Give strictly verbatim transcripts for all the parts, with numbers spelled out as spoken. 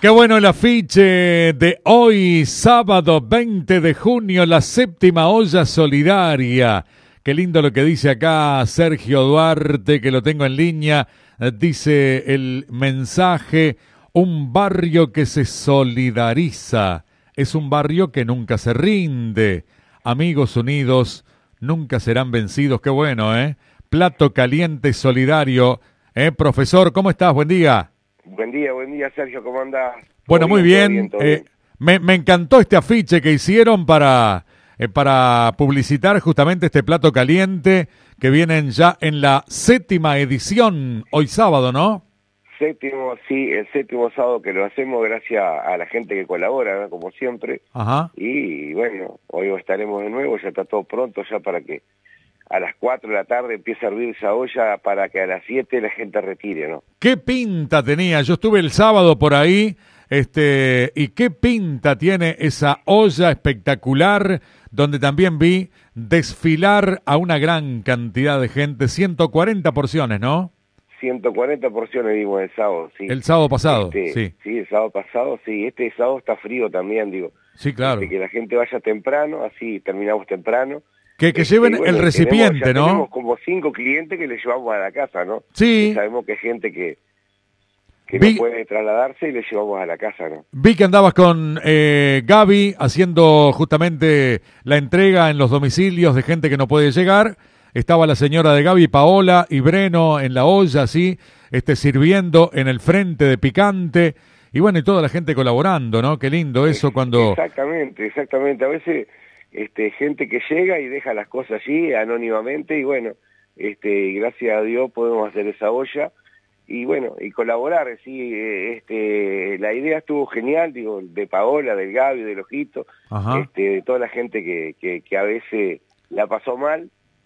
Qué bueno el afiche de hoy, sábado veinte de junio, la séptima olla solidaria. Qué lindo lo que dice acá Sergio Duarte, que lo tengo en línea. Dice el mensaje, un barrio que se solidariza. Es un barrio que nunca se rinde. Amigos unidos nunca serán vencidos. Qué bueno, ¿eh? Plato caliente solidario. ¿Eh, profesor? ¿Cómo estás? Buen día. Buen día, buen día, Sergio, ¿cómo andás? Bueno, muy bien. bien, bien, eh, bien. Me, me encantó este afiche que hicieron para, eh, para publicitar justamente este plato caliente que vienen ya en la séptima edición, hoy sábado, ¿no? Séptimo, sí, el séptimo sábado que lo hacemos gracias a la gente que colabora, ¿no? Como siempre. Ajá. Y bueno, hoy estaremos de nuevo, ya está todo pronto ya para que a las cuatro de la tarde empiece a hervir esa olla para que a las siete la gente retire, ¿no? ¿Qué pinta tenía? Yo estuve el sábado por ahí, este, y qué pinta tiene esa olla espectacular, donde también vi desfilar a una gran cantidad de gente, ciento cuarenta porciones, ¿no? ciento cuarenta porciones dimos el sábado, sí. El sábado pasado, este, sí. Sí, el sábado pasado, sí. Este sábado está frío también, digo. Sí, claro. Este, que la gente vaya temprano, así terminamos temprano. Que, que este, lleven bueno, el recipiente, tenemos, ya ¿no? Tenemos como cinco clientes que les llevamos a la casa, ¿no? Sí. Y sabemos que hay gente que, que vi, no puede trasladarse y les llevamos a la casa, ¿no? Vi que andabas con eh, Gaby haciendo justamente la entrega en los domicilios de gente que no puede llegar. Estaba la señora de Gaby, Paola y Breno en la olla, así, este, sirviendo en el frente de picante. Y bueno, y toda la gente colaborando, ¿no? Qué lindo eso cuando... Exactamente, exactamente. A veces... Este, gente que llega y deja las cosas allí anónimamente y bueno, este, gracias a Dios podemos hacer esa olla y bueno, y colaborar, sí, este, la idea estuvo genial, digo, de Paola, del Gaby, del Ojito, este, de toda la gente que, que, que a veces la pasó mal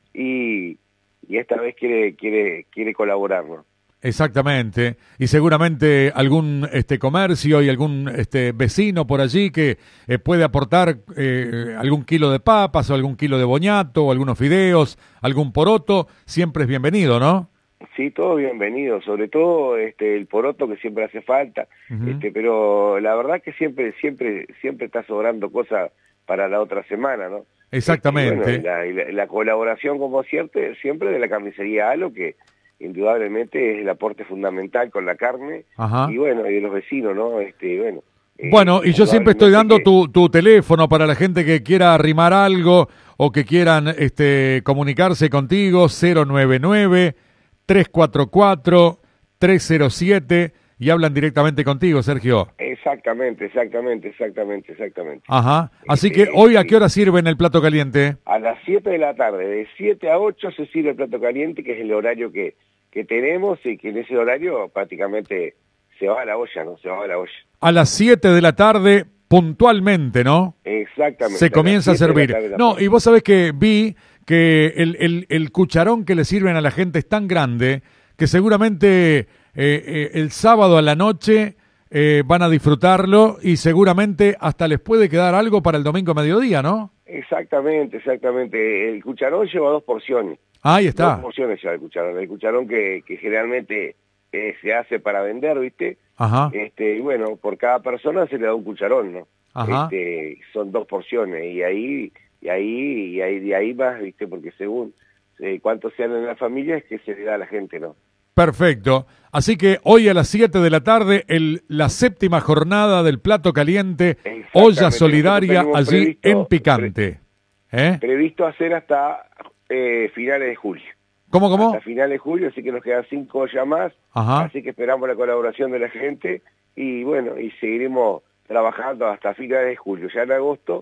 y, y esta vez quiere, quiere, quiere colaborar, ¿no? Exactamente, y seguramente algún este comercio y algún este vecino por allí que eh, puede aportar eh, algún kilo de papas o algún kilo de boñato o algunos fideos, algún poroto, siempre es bienvenido, ¿no? Sí, todo bienvenido, sobre todo este el poroto que siempre hace falta, uh-huh. este pero la verdad que siempre siempre siempre está sobrando cosas para la otra semana, ¿no? Exactamente. Este, bueno, la, la, la colaboración como siempre, siempre de la carnicería Halo, que indudablemente es el aporte fundamental con la carne. Ajá. Y bueno, y de los vecinos, ¿no? Este, bueno, bueno eh, y yo siempre estoy dando que... tu, tu teléfono para la gente que quiera arrimar algo o que quieran este, comunicarse contigo, cero nueve nueve, tres cuatro cuatro, tres cero siete, y hablan directamente contigo, Sergio. Exactamente, exactamente, exactamente, exactamente. Ajá, así este, que hoy, ¿a qué hora sirven el plato caliente? A las siete de la tarde, de siete a ocho se sirve el plato caliente, que es el horario que, que tenemos y que en ese horario prácticamente se va a la olla, ¿no? Se va a la olla. A las siete de la tarde, puntualmente, ¿no? Exactamente. Se comienza a servir. No, y vos sabés que vi que el, el, el cucharón que le sirven a la gente es tan grande que seguramente... Eh, eh, el sábado a la noche eh, van a disfrutarlo y seguramente hasta les puede quedar algo para el domingo a mediodía, ¿no? Exactamente, exactamente. El cucharón lleva dos porciones. Ahí está. Dos porciones lleva el cucharón. El cucharón que, que generalmente eh, se hace para vender, ¿viste? Ajá. Este, y bueno, por cada persona se le da un cucharón, ¿no? Ajá. Este, son dos porciones y ahí, y ahí, y ahí, de ahí más, ¿viste? Porque según eh, cuántos sean en la familia es que se le da a la gente, ¿no? Perfecto. Así que hoy a las siete de la tarde, el, la séptima jornada del plato caliente, olla solidaria allí previsto, en Picante. ¿Eh? Previsto hacer hasta eh, finales de julio. ¿Cómo, cómo? Hasta finales de julio, así que nos quedan cinco ollas más. Ajá. Así que esperamos la colaboración de la gente y bueno, y seguiremos trabajando hasta finales de julio. Ya en agosto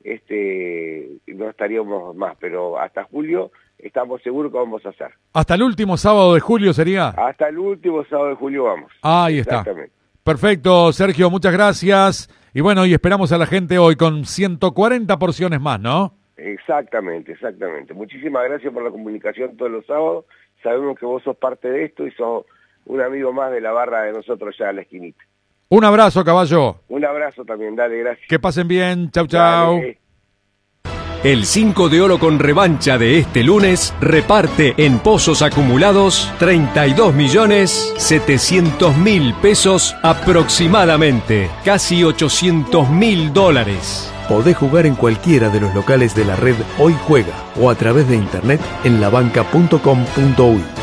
este no estaríamos más, pero hasta julio estamos seguros que vamos a hacer. ¿Hasta el último sábado de julio sería? Hasta el último sábado de julio vamos. Ahí está. Perfecto, Sergio, muchas gracias. Y bueno, y esperamos a la gente hoy con ciento cuarenta porciones más, ¿no? Exactamente, exactamente. Muchísimas gracias por la comunicación todos los sábados. Sabemos que vos sos parte de esto y sos un amigo más de la barra de nosotros ya a la esquinita. Un abrazo, caballo. Un abrazo también, dale, gracias. Que pasen bien, chau, chau. Dale. El cinco de oro con revancha de este lunes reparte en pozos acumulados treinta y dos millones setecientos mil pesos aproximadamente, casi ochocientos mil dólares. Podés jugar en cualquiera de los locales de la red Hoy Juega o a través de internet en la banca punto com punto uy.